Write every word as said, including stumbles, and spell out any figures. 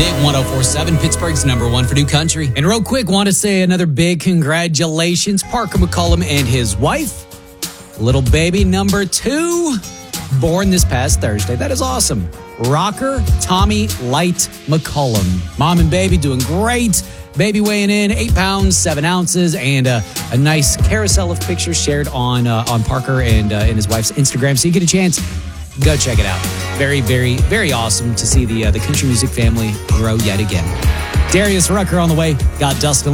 Big one oh four point seven, Pittsburgh's number one for new country. And real quick, want to say another big congratulations. Parker McCollum and his wife, little baby number two, born this past Thursday. That is awesome. Rocker Tommy Light McCollum. Mom and baby doing great. Baby weighing in eight pounds, seven ounces, and uh, a nice carousel of pictures shared on uh, on Parker and, uh, and his wife's Instagram. So you get a chance, go check it out. Very, very, very awesome to see the uh, the country music family grow yet again. Darius Rucker on the way. Got Dustin